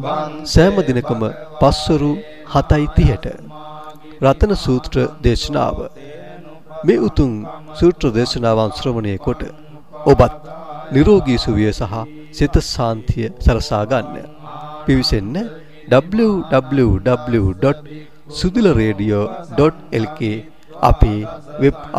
සෑම දිනකම පස්වරු 7:30ට රතන සූත්‍ර දේශනාව. මේ උතුම් සූත්‍ර දේශනාවන් ශ්‍රවණය කොට ඔබත් නිරෝගී සුවය සහ සිත සාන්තිය සලසා ගන්න. පිවිසෙන්න www.sudilaradio.lk අපේ වෙබ්